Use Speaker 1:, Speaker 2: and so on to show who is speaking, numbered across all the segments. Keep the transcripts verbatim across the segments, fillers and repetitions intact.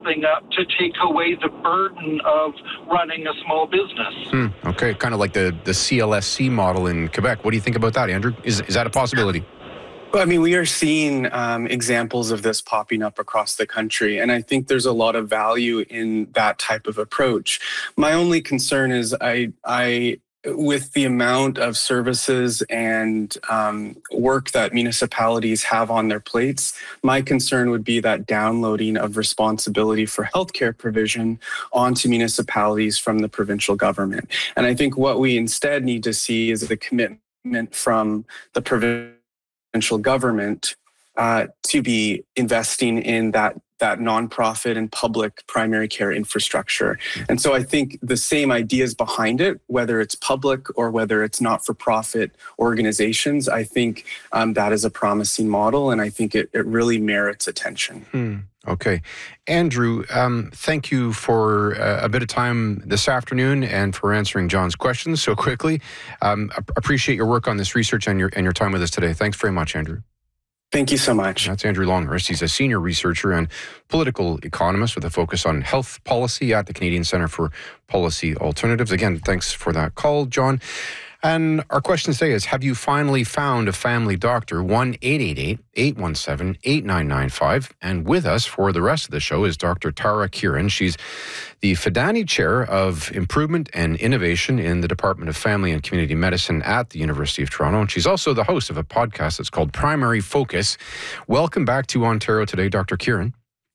Speaker 1: up to take away the burden of running a small business.
Speaker 2: Hmm. Okay, kind of like the, the C L S C model in Quebec. What do you think about that, Andrew? Is is that a possibility?
Speaker 3: Well, I mean, we are seeing um, examples of this popping up across the country, and I think there's a lot of value in that type of approach. My only concern is I, I, with the amount of services and um, work that municipalities have on their plates, my concern would be that downloading of responsibility for healthcare provision onto municipalities from the provincial government. And I think what we instead need to see is a commitment from the provincial provincial government uh, to be investing in that that nonprofit and public primary care infrastructure. And so I think the same ideas behind it, whether it's public or whether it's not-for-profit organizations, I think um, that is a promising model, and I think it, it really merits attention.
Speaker 2: Hmm. Okay. Andrew, um, thank you for uh, a bit of time this afternoon and for answering John's questions so quickly. Um, appreciate your work on this research and your and your time with us today. Thanks very much, Andrew.
Speaker 3: Thank you so much.
Speaker 2: That's Andrew Longhurst. He's a senior researcher and political economist with a focus on health policy at the Canadian Centre for Policy Alternatives. Again, thanks for that call, John. And our question today is, have you finally found a family doctor? one eight eight eight, eight one seven, eight nine nine five. And with us for the rest of the show is Doctor Tara Kieran. She's the Fidani Chair of Improvement and Innovation in the Department of Family and Community Medicine at the University of Toronto. And she's also the host of a podcast that's called Primary Focus. Welcome back to Ontario Today, Doctor Kieran.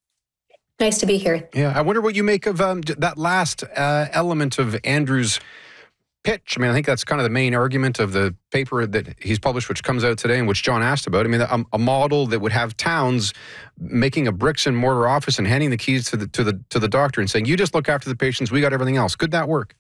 Speaker 4: Nice to be here.
Speaker 2: Yeah, I wonder what you make of um, that last uh, element of Andrew's pitch. I mean, I think that's kind of the main argument of the paper that he's published, which comes out today and which John asked about. I mean, a, a model that would have towns making a bricks and mortar office and handing the keys to the to the to the doctor and saying, "You just look after the patients. We got everything else." Could that work?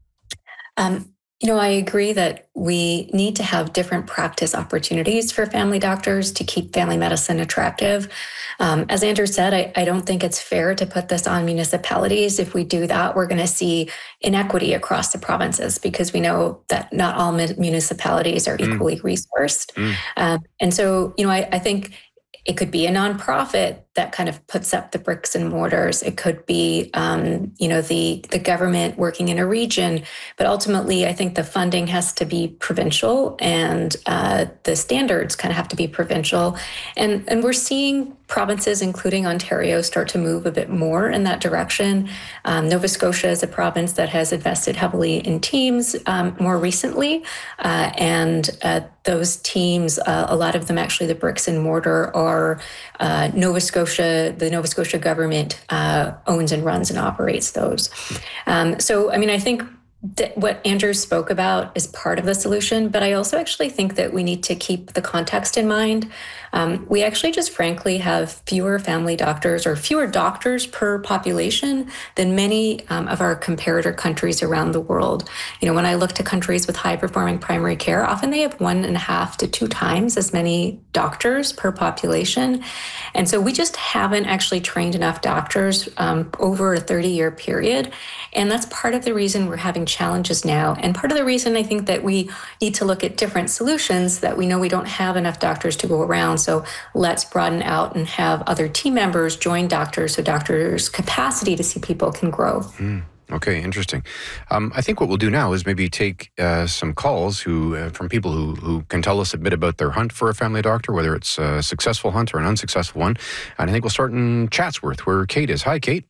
Speaker 4: Um, you know, I agree that we need to have different practice opportunities for family doctors to keep family medicine attractive. Um, as Andrew said, I, I don't think it's fair to put this on municipalities. If we do that, we're going to see inequity across the provinces because we know that not all municipalities are
Speaker 2: Mm.
Speaker 4: equally resourced.
Speaker 2: Mm.
Speaker 4: Um, and so, you know, I, I think it could be a nonprofit that kind of puts up the bricks and mortars. It could be, um, you know, the the government working in a region. But ultimately, I think the funding has to be provincial and uh, the standards kind of have to be provincial. And, and we're seeing provinces, including Ontario, start to move a bit more in that direction. Um, Nova Scotia is a province that has invested heavily in teams um, more recently. Uh, and uh, those teams, uh, a lot of them actually, the bricks and mortar are uh, Nova Scotia. The Nova Scotia government uh, owns and runs and operates those. Um, so, I mean, I think that what Andrew spoke about is part of the solution, but I also actually think that we need to keep the context in mind. Um, we actually just frankly have fewer family doctors or fewer doctors per population than many um, of our comparator countries around the world. You know, when I look to countries with high performing primary care, often they have one and a half to two times as many doctors per population. And so we just haven't actually trained enough doctors um, over a thirty year period. And that's part of the reason we're having challenges now. And part of the reason I think that we need to look at different solutions, that we know we don't have enough doctors to go around. So let's broaden out and have other team members join doctors so doctors' capacity to see people can grow.
Speaker 2: Mm. Okay, interesting. Um, I think what we'll do now is maybe take uh, some calls who uh, from people who, who can tell us a bit about their hunt for a family doctor, whether it's a successful hunt or an unsuccessful one. And I think we'll start in Chatsworth, where Kate is. Hi, Kate.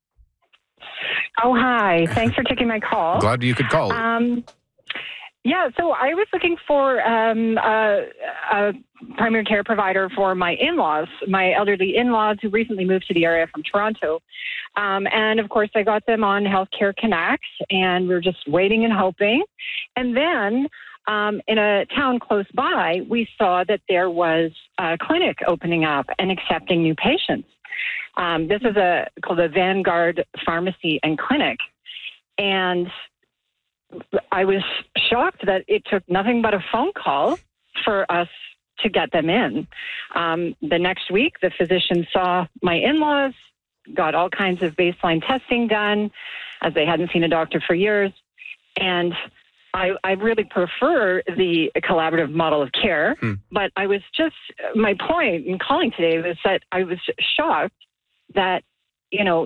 Speaker 5: Oh, hi. Thanks for taking my call.
Speaker 2: Glad you could call.
Speaker 5: Um, yeah, so I was looking for um, a, a primary care provider for my in-laws, my elderly in-laws who recently moved to the area from Toronto. Um, and, of course, I got them on Healthcare Connect, and we we're just waiting and hoping. And then um, in a town close by, we saw that there was a clinic opening up and accepting new patients. Um, this is a called a Vanguard Pharmacy and Clinic. And I was shocked that it took nothing but a phone call for us to get them in. Um, the next week, the physician saw my in-laws, got all kinds of baseline testing done, as they hadn't seen a doctor for years. And I, I really prefer the collaborative model of care. Hmm. But I was just, my point in calling today was that I was shocked that, you know,